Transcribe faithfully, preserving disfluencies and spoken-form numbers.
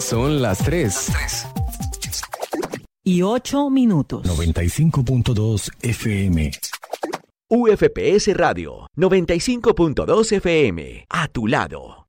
Son las tres. Y ocho minutos. noventa y cinco punto dos F M. U F P S Radio, noventa y cinco punto dos F M. A tu lado.